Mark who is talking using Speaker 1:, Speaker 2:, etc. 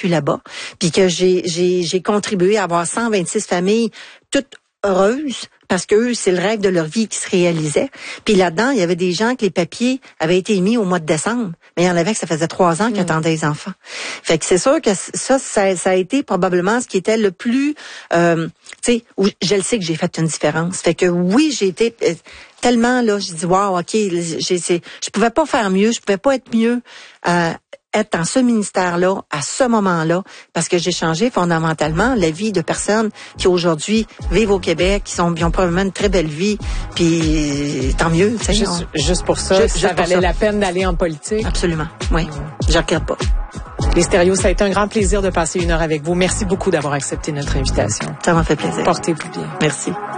Speaker 1: vécu là-bas, puis que j'ai contribué à avoir 126 familles toutes heureuses, parce que eux, c'est le rêve de leur vie qui se réalisait. Puis là-dedans, il y avait des gens que les papiers avaient été émis au mois de décembre, mais il y en avait que ça faisait 3 ans qu'ils attendaient les enfants. Fait que c'est sûr que ça a été probablement ce qui était le plus, tu sais, où je le sais que j'ai fait une différence. Fait que oui, j'ai été tellement là, j'ai dit wow, ok, je pouvais pas faire mieux, je pouvais pas être mieux. Être dans ce ministère-là, à ce moment-là, parce que j'ai changé fondamentalement la vie de personnes qui aujourd'hui vivent au Québec, qui ont probablement une très belle vie, puis tant mieux.
Speaker 2: Juste pour ça, ça valait la peine d'aller en politique?
Speaker 1: Absolument, oui. Je regrette pas.
Speaker 2: Les Stéréos, ça a été un grand plaisir de passer 1 heure avec vous. Merci beaucoup d'avoir accepté notre invitation.
Speaker 1: Ça m'a fait plaisir.
Speaker 2: Portez-vous bien.
Speaker 1: Merci.